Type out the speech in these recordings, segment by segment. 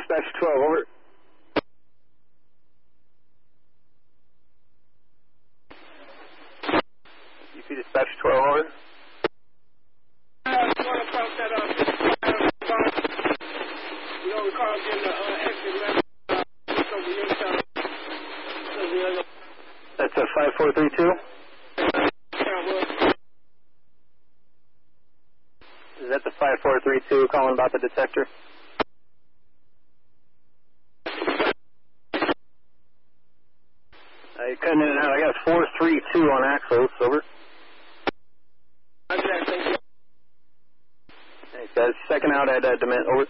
Dispatch 12, over. UP Dispatch 12, over. That's a 5432. Is that the 5432 calling about the detector? You cutting in and out. I got 432 on axles, over. Thanks, guys. Second out at Dement, over.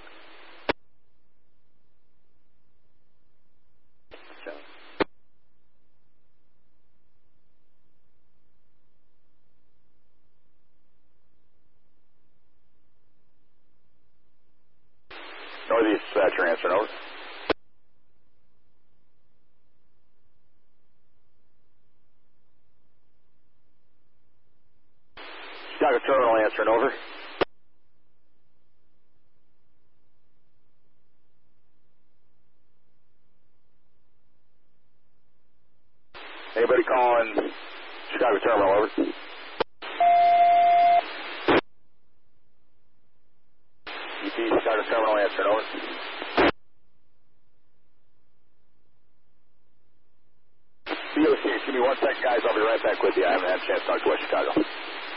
Northeast dispatcher answering, over. Chicago Terminal answering, over. Anybody calling Chicago Terminal, over. UP Chicago Terminal answering, over. BOC, give me 1 second, guys. I'll be right back with you. I haven't had a chance to talk to West Chicago.